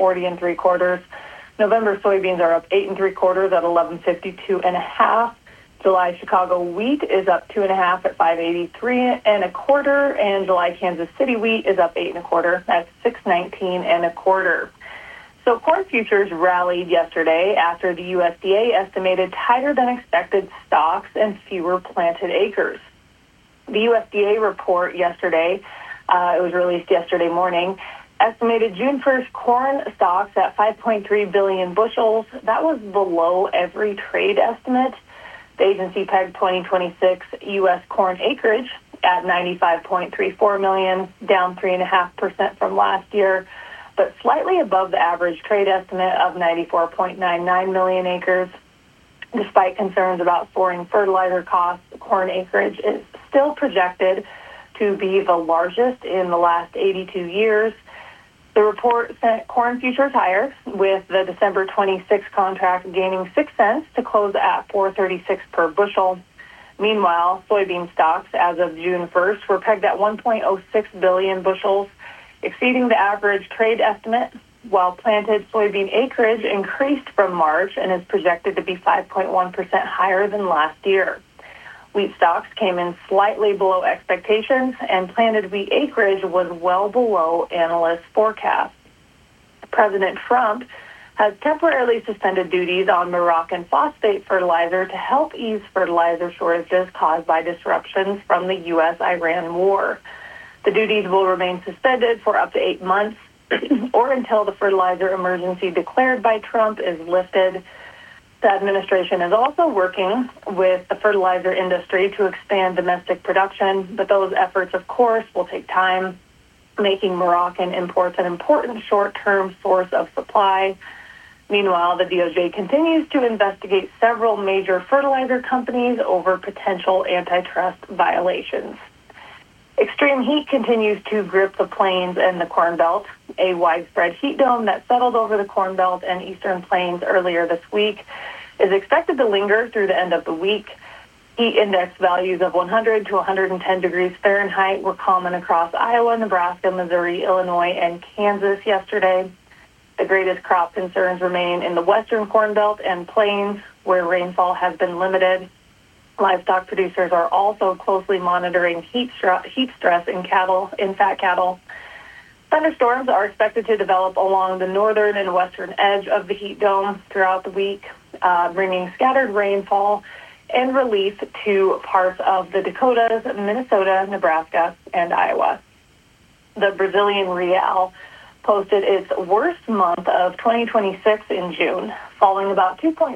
11.40 3/4. November soybeans are up 8 3/4 at 11.52 1/2. July Chicago wheat is up 2 1/2 at 5.83 1/4, and July Kansas City wheat is up 8 1/4 at 6.19 1/4. So corn futures rallied yesterday after the USDA estimated tighter than expected stocks and fewer planted acres. The USDA report yesterday, it was released yesterday morning, estimated June 1st corn stocks at 5.3 billion bushels. That was below every trade estimate. The agency pegged 2026 U.S. corn acreage at 95.34 million, down 3.5% from last year, but slightly above the average trade estimate of 94.99 million acres. Despite concerns about soaring fertilizer costs, corn acreage is still projected to be the largest in the last 82 years. The report sent corn futures higher, with the December 26 contract gaining 6 cents to close at $4.36 per bushel. Meanwhile, soybean stocks as of June 1st were pegged at 1.06 billion bushels, exceeding the average trade estimate, while planted soybean acreage increased from March and is projected to be 5.1% higher than last year. Wheat stocks came in slightly below expectations, and planted wheat acreage was well below analysts' forecasts. President Trump has temporarily suspended duties on Moroccan phosphate fertilizer to help ease fertilizer shortages caused by disruptions from the U.S.-Iran war. The duties will remain suspended for up to 8 months or until the fertilizer emergency declared by Trump is lifted. The administration is also working with the fertilizer industry to expand domestic production, but those efforts, of course, will take time, making Moroccan imports an important short-term source of supply. Meanwhile, the DOJ continues to investigate several major fertilizer companies over potential antitrust violations. Extreme heat continues to grip the plains and the Corn Belt. A widespread heat dome that settled over the Corn Belt and Eastern Plains earlier this week is expected to linger through the end of the week. Heat index values of 100 to 110 degrees Fahrenheit were common across Iowa, Nebraska, Missouri, Illinois, and Kansas yesterday. The greatest crop concerns remain in the Western Corn Belt and Plains, where rainfall has been limited. Livestock producers are also closely monitoring heat stress in fat cattle. Thunderstorms are expected to develop along the northern and western edge of the heat dome throughout the week, bringing scattered rainfall and relief to parts of the Dakotas, Minnesota, Nebraska, and Iowa. The Brazilian real posted its worst month of 2026 in June, falling about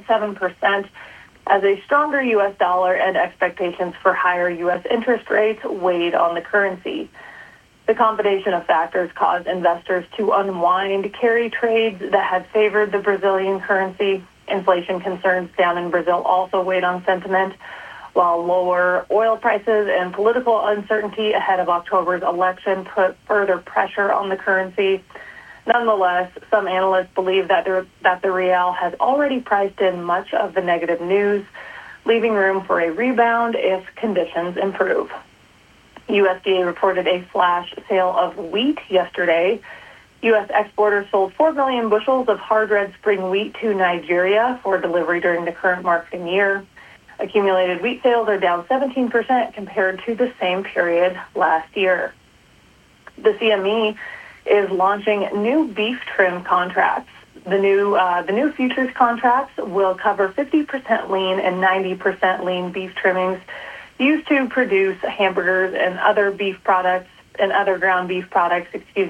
2.7%, as a stronger U.S. dollar and expectations for higher U.S. interest rates weighed on the currency. The combination of factors caused investors to unwind carry trades that had favored the Brazilian currency. Inflation concerns down in Brazil also weighed on sentiment, while lower oil prices and political uncertainty ahead of October's election put further pressure on the currency. Nonetheless, some analysts believe that the real has already priced in much of the negative news, leaving room for a rebound if conditions improve. USDA reported a flash sale of wheat yesterday. U.S. exporters sold 4 million bushels of hard red spring wheat to Nigeria for delivery during the current marketing year. Accumulated wheat sales are down 17% compared to the same period last year. The CME is launching new beef trim contracts. The new futures contracts will cover 50% lean and 90% lean beef trimmings used to produce hamburgers and other beef products and other ground beef products,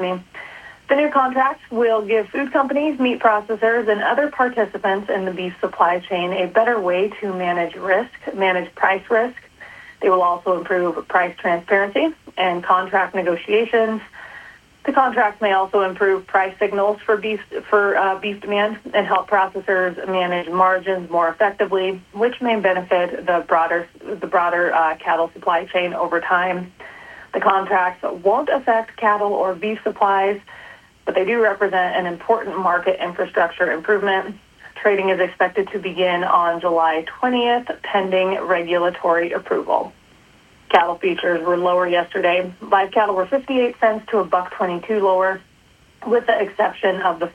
The new contracts will give food companies, meat processors, and other participants in the beef supply chain a better way to manage price risk. They will also improve price transparency and contract negotiations. The contracts may also improve price signals for beef demand and help processors manage margins more effectively, which may benefit the broader cattle supply chain over time. The contracts won't affect cattle or beef supplies, but they do represent an important market infrastructure improvement. Trading is expected to begin on July 20th, pending regulatory approval. Cattle futures were lower yesterday. Live cattle were 58 cents to $1.22 lower, with the exception of the